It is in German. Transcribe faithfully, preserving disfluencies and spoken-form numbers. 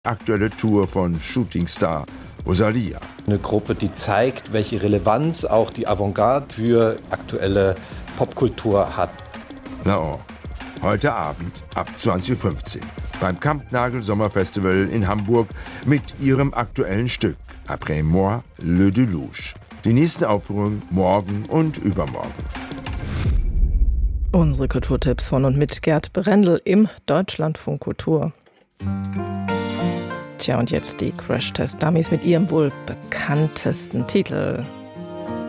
aktuelle Tour von Shootingstar Rosalia. Eine Gruppe, die zeigt, welche Relevanz auch die Avantgarde für aktuelle Popkultur hat. Laon, heute Abend ab zwanzig Uhr fünfzehn beim Kampnagel Sommerfestival in Hamburg mit ihrem aktuellen Stück Après moi, le Deluge. Die nächsten Aufführungen morgen und übermorgen. Unsere Kulturtipps von und mit Gerd Brendel im Deutschlandfunk Kultur. Tja, und jetzt die Crash-Test-Dummies mit ihrem wohl bekanntesten Titel.